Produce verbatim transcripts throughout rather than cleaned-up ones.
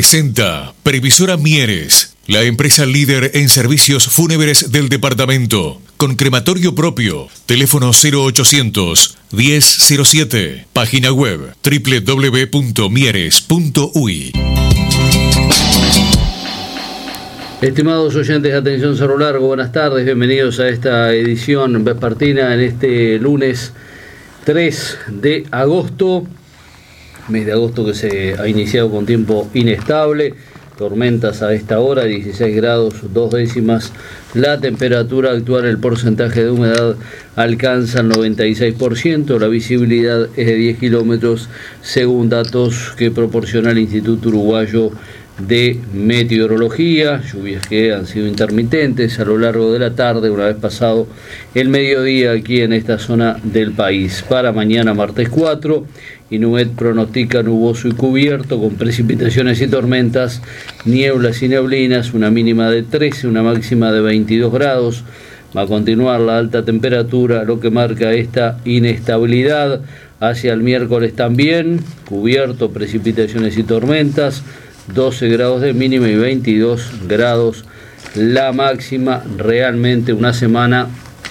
Presenta Previsora Mieres, la empresa líder en servicios fúnebres del departamento, con crematorio propio. Teléfono cero ochocientos, diez cero siete. Página web doble u doble u doble u punto mieres punto u i. Estimados oyentes de Atención Cerro Largo, buenas tardes, bienvenidos a esta edición vespertina en este lunes tres de agosto, mes de agosto que se ha iniciado con tiempo inestable, tormentas a esta hora, dieciséis grados, dos décimas, la temperatura actual, el porcentaje de humedad alcanza el noventa y seis por ciento, la visibilidad es de diez kilómetros según datos que proporciona el Instituto Uruguayo de Meteorología. Lluvias que han sido intermitentes a lo largo de la tarde, una vez pasado el mediodía aquí en esta zona del país. Para mañana martes cuatro, Inumet pronostica nuboso y cubierto con precipitaciones y tormentas, nieblas y neblinas, una mínima de trece, una máxima de veintidós grados. Va a continuar la alta temperatura, lo que marca esta inestabilidad. Hacia el miércoles también, cubierto, precipitaciones y tormentas, doce grados de mínima y veintidós grados la máxima. Realmente una semana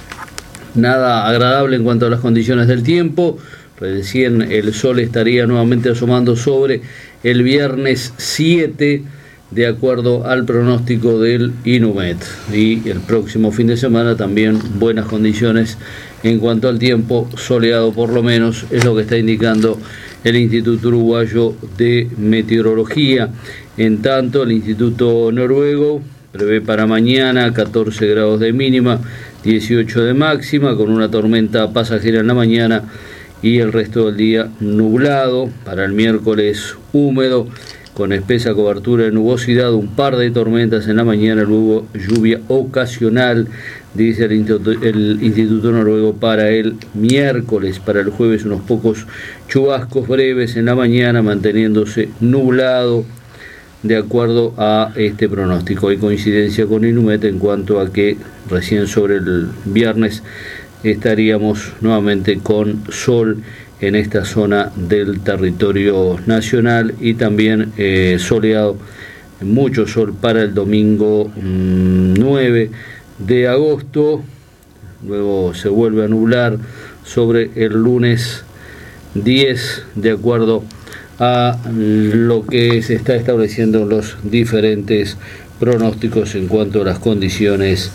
nada agradable en cuanto a las condiciones del tiempo. Recién el sol estaría nuevamente asomando sobre el viernes siete, de acuerdo al pronóstico del Inumet. Y el próximo fin de semana también buenas condiciones en cuanto al tiempo, soleado por lo menos, es lo que está indicando el Instituto Uruguayo de Meteorología. En tanto, el Instituto Noruego prevé para mañana catorce grados de mínima, dieciocho de máxima, con una tormenta pasajera en la mañana y el resto del día nublado. Para el miércoles húmedo, con espesa cobertura de nubosidad, un par de tormentas en la mañana, luego lluvia ocasional, dice el Instituto, el Instituto Noruego para el miércoles. Para el jueves unos pocos chubascos breves en la mañana, manteniéndose nublado de acuerdo a este pronóstico. Hay coincidencia con Inumet en cuanto a que recién sobre el viernes estaríamos nuevamente con sol en esta zona del territorio nacional y también eh, soleado, mucho sol para el domingo mmm, nueve de agosto. Luego se vuelve a nublar sobre el lunes diez, de acuerdo a lo que se está estableciendo en los diferentes pronósticos en cuanto a las condiciones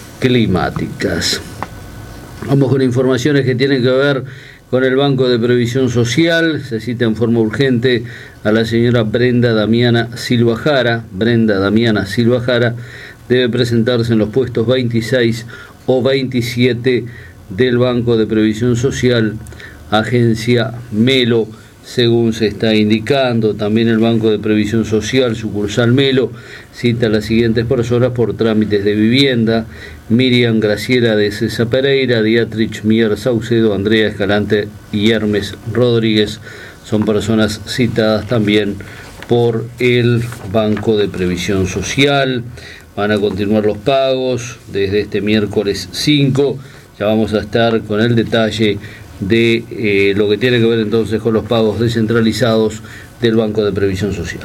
climáticas. Vamos con informaciones que tienen que ver con el Banco de Previsión Social. Se cita en forma urgente a la señora Brenda Damiana Silva Jara. Brenda Damiana Silva Jara debe presentarse en los puestos veintiséis o veintisiete del Banco de Previsión Social, agencia Melo, según se está indicando. También el Banco de Previsión Social, sucursal Melo, cita a las siguientes personas por trámites de vivienda: Miriam Graciela de César Pereira, Dietrich Mier Saucedo, Andrea Escalante y Hermes Rodríguez. Son personas citadas también por el Banco de Previsión Social. Van a continuar los pagos desde este miércoles cinco. Ya vamos a estar con el detalle de eh, lo que tiene que ver entonces con los pagos descentralizados del Banco de Previsión Social.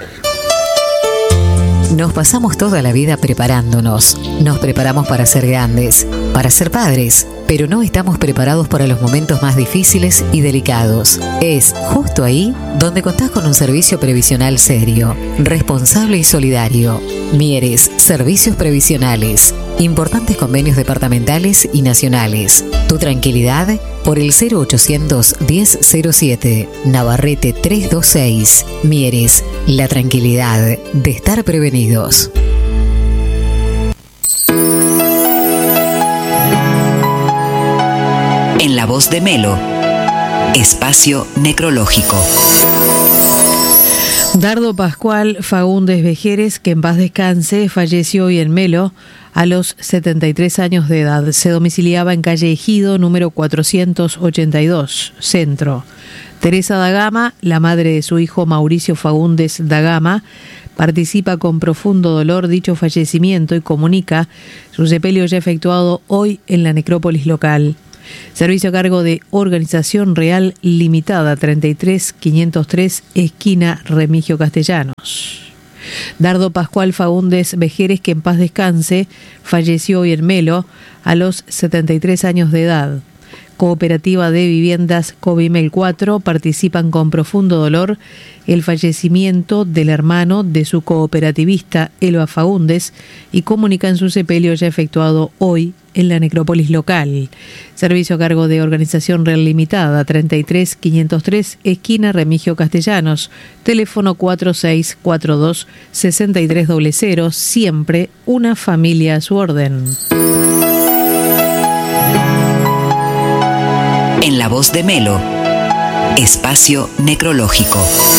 Nos pasamos toda la vida preparándonos. Nos preparamos para ser grandes, para ser padres, pero no estamos preparados para los momentos más difíciles y delicados. Es justo ahí donde contás con un servicio previsional serio, responsable y solidario. Mieres, Servicios Previsionales. Importantes convenios departamentales y nacionales. Tu tranquilidad por el cero ochocientos, diez cero siete. Navarrete trescientos veintiséis. Mieres, la tranquilidad de estar prevenidos. En la voz de Melo, Espacio Necrológico. Dardo Pascual Faúndez Vejeres, que en paz descanse, falleció hoy en Melo a los setenta y tres años de edad. Se domiciliaba en calle Ejido, número cuatrocientos ochenta y dos, Centro. Teresa da Gama, la madre de su hijo Mauricio Faúndez da Gama, participa con profundo dolor dicho fallecimiento y comunica su sepelio ya efectuado hoy en la necrópolis local. Servicio a cargo de Organización Real Limitada, treinta y tres quinientos tres, esquina Remigio Castellanos. Dardo Pascual Faúndez Vejeres, que en paz descanse, falleció hoy en Melo a los setenta y tres años de edad. Cooperativa de Viviendas Covimel cuatro participan con profundo dolor el fallecimiento del hermano de su cooperativista Elba Faúndez y comunican su sepelio ya efectuado hoy en la necrópolis local. Servicio a cargo de Organización Real Limitada, treinta y tres quinientos tres, esquina Remigio Castellanos, teléfono cuatro seis cuatro dos, seis tres cero cero, siempre una familia a su orden. En la voz de Melo, espacio necrológico.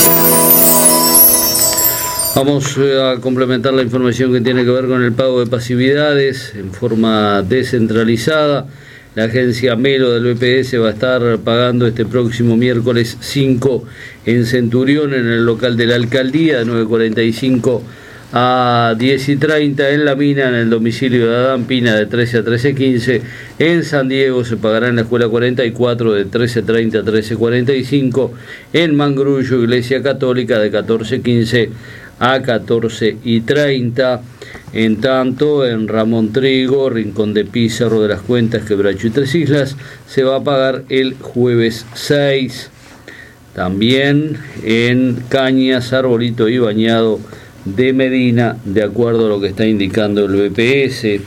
Vamos a complementar la información que tiene que ver con el pago de pasividades en forma descentralizada. La agencia Melo del B P S va a estar pagando este próximo miércoles cinco en Centurión, en el local de la alcaldía, de nueve cuarenta y cinco a diez y treinta, en La Mina, en el domicilio de Adán Pina, de trece a trece quince. En San Diego se pagará en la escuela cuarenta y cuatro, de trece treinta a trece cuarenta y cinco. En Mangrullo, Iglesia Católica, de catorce quince a catorce y treinta. En tanto, en Ramón Trigo, Rincón de Pizarro de las Cuentas, Quebracho y Tres Islas, se va a pagar el jueves seis. También en Cañas, Arbolito y Bañado de Medina, de acuerdo a lo que está indicando el B P S.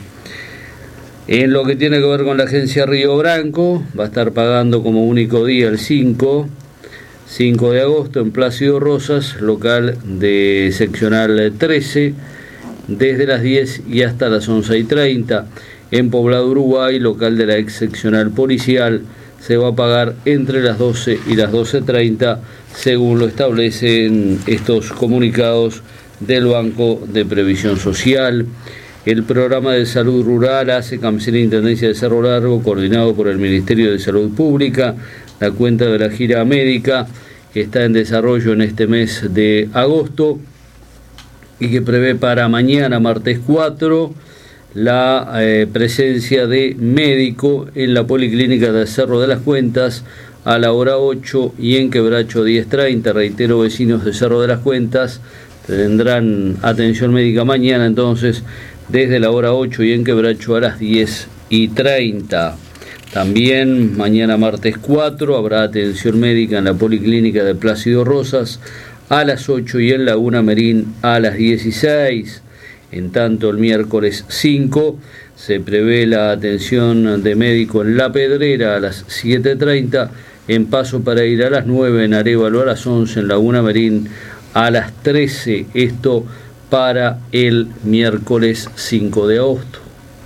En lo que tiene que ver con la agencia Río Branco, va a estar pagando como único día el cinco de agosto en Plácido Rosas, local de seccional trece, desde las diez y hasta las once y treinta. En Poblado Uruguay, local de la ex seccional policial, se va a pagar entre las doce y las doce treinta, según lo establecen estos comunicados del Banco de Previsión Social. El programa de salud rural hace Camcel Intendencia de Cerro Largo, coordinado por el Ministerio de Salud Pública. La cuenta de la gira médica que está en desarrollo en este mes de agosto y que prevé para mañana, martes cuatro, la eh, presencia de médico en la Policlínica de Cerro de las Cuentas a la hora ocho y en Quebracho diez treinta. Reitero, vecinos de Cerro de las Cuentas tendrán atención médica mañana, entonces, desde la hora ocho y en Quebracho a las diez y treinta. También mañana martes cuatro habrá atención médica en la Policlínica de Plácido Rosas a las ocho y en Laguna Merín a las dieciséis. En tanto, el miércoles cinco se prevé la atención de médico en La Pedrera a las siete treinta, en Paso para ir a las nueve, en Arévalo a las once, en Laguna Merín a las trece, esto para el miércoles cinco de agosto.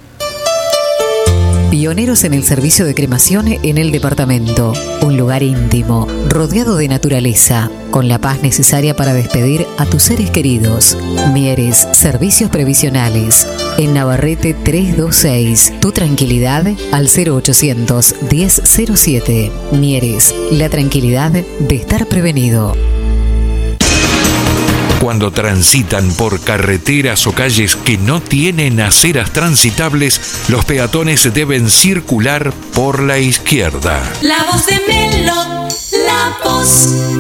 Pioneros en el servicio de cremación en el departamento. Un lugar íntimo, rodeado de naturaleza, con la paz necesaria para despedir a tus seres queridos. Mieres, servicios previsionales. En Navarrete trescientos veintiséis. Tu tranquilidad al cero ochocientos diez cero siete. Mieres, la tranquilidad de estar prevenido. Cuando transitan por carreteras o calles que no tienen aceras transitables, los peatones deben circular por la izquierda. La voz de Melo, la voz.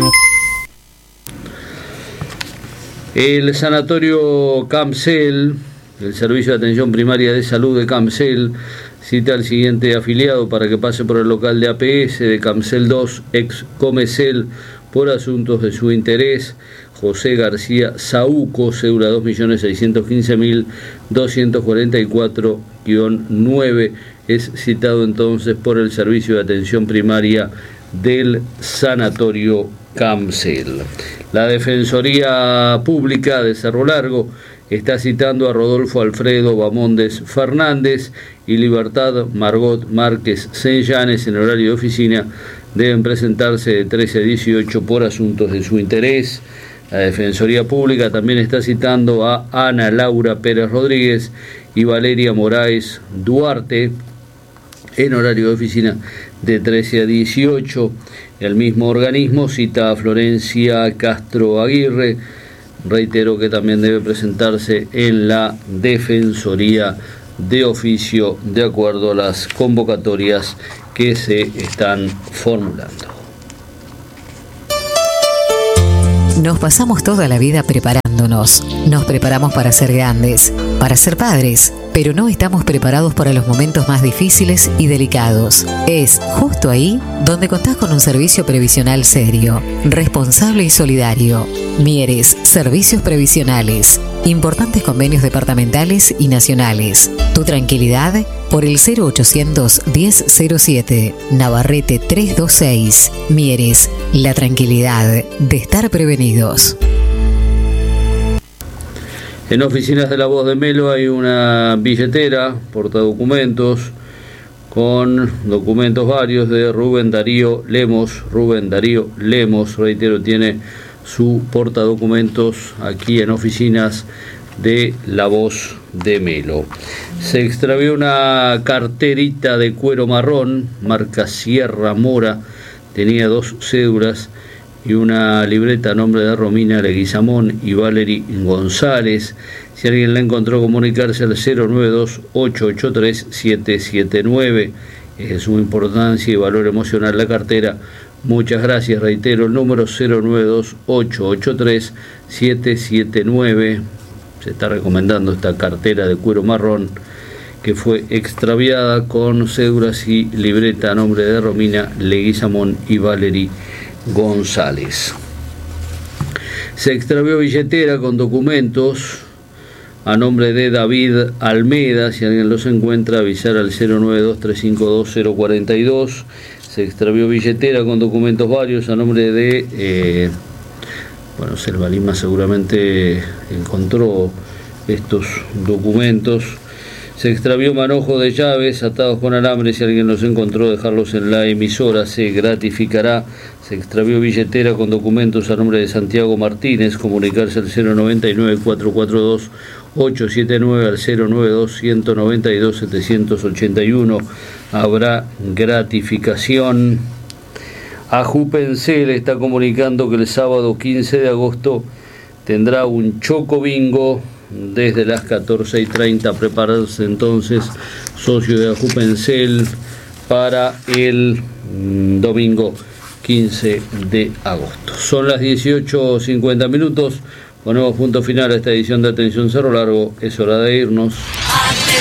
El sanatorio Camcel, el Servicio de Atención Primaria de Salud de Camcel, cita al siguiente afiliado para que pase por el local de A P S de Camcel dos, ex Comecel, por asuntos de su interés. José García Saúco, cédula dos millones seiscientos quince mil doscientos cuarenta y cuatro guión nueve, es citado entonces por el Servicio de Atención Primaria del Sanatorio Camcel. La Defensoría Pública de Cerro Largo está citando a Rodolfo Alfredo Bamondes Fernández y Libertad Margot Márquez Sellanes en horario de oficina. Deben presentarse de trece a dieciocho por asuntos de su interés. La Defensoría Pública también está citando a Ana Laura Pérez Rodríguez y Valeria Moraes Duarte en horario de oficina de trece a dieciocho. El mismo organismo cita a Florencia Castro Aguirre. Reitero que también debe presentarse en la Defensoría de Oficio de acuerdo a las convocatorias que se están formulando. Nos pasamos toda la vida preparando. preparándonos. Nos preparamos para ser grandes, para ser padres, pero no estamos preparados para los momentos más difíciles y delicados. Es justo ahí donde contás con un servicio previsional serio, responsable y solidario. Mieres, Servicios Previsionales. Importantes convenios departamentales y nacionales. Tu tranquilidad por el cero ochocientos diez cero siete, Navarrete trescientos veintiséis. Mieres, la tranquilidad de estar prevenidos. En oficinas de La Voz de Melo hay una billetera, portadocumentos, con documentos varios de Rubén Darío Lemos. Rubén Darío Lemos, reitero, tiene su portadocumentos aquí en oficinas de La Voz de Melo. Se extravió una carterita de cuero marrón, marca Sierra Mora, tenía dos cédulas y una libreta a nombre de Romina Leguizamón y Valery González. Si alguien la encontró, comunicarse al cero nueve dos ocho ocho tres siete siete nueve. Es de suma importancia y valor emocional la cartera. Muchas gracias, reitero, el número cero nueve dos ocho ocho tres siete siete nueve. Se está recomendando esta cartera de cuero marrón que fue extraviada con cédulas y libreta a nombre de Romina Leguizamón y Valery González. Se extravió billetera con documentos a nombre de David Almeda. Si alguien los encuentra, avisar al cero nueve dos tres cinco dos cero cuatro dos. Se extravió billetera con documentos varios a nombre de eh, bueno, Selva Lima seguramente encontró estos documentos. Se extravió manojo de llaves atados con alambre. Si alguien los encontró, dejarlos en la emisora, se gratificará. Se extravió billetera con documentos a nombre de Santiago Martínez. Comunicarse al cero nueve nueve cuatro cuatro dos ocho siete nueve, al cero nueve dos uno nueve dos siete ocho uno. Habrá gratificación. Ajupencel está comunicando que el sábado quince de agosto tendrá un choco bingo desde las catorce y treinta. Prepararse entonces, socio de Ajupencel, para el mm, domingo quince de agosto. Son las dieciocho cincuenta minutos. Ponemos punto final a esta edición de Atención Cerro Largo. Es hora de irnos.